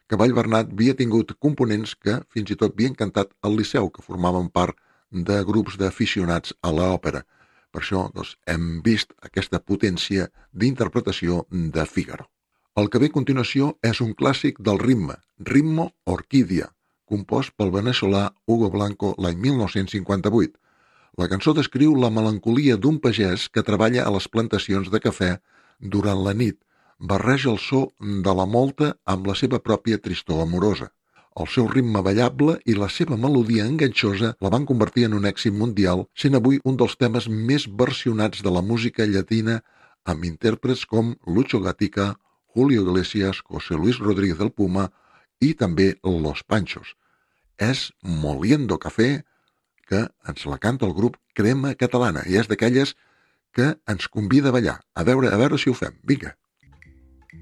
que Vallbernat havia tingut components que fins i tot havien cantat al Liceu, que formaven part de grups d'aficionats a l'òpera. Per això hem vist aquesta potència d'interpretació de Fígaro. El que ve a continuació és un clàssic del ritme, Ritmo Orquídea, compost pel veneçolà Hugo Blanco l'any 1958. La cançó descriu la melancolia d'un pagès que treballa a les plantacions de cafè durant la nit, barreja el so de la molta amb la seva pròpia tristor amorosa. El seu ritme ballable i la seva melodia enganxosa la van convertir en un èxit mundial, sent avui un dels temes més versionats de la música llatina amb intèrprets com Lucho Gatica, Julio Iglesias, José Luis Rodríguez del Puma i també Los Panchos. És Moliendo Café, que ens la canta el grup Crema Catalana i és d'aquelles que ens convida a ballar. A veure si ho fem. Vinga!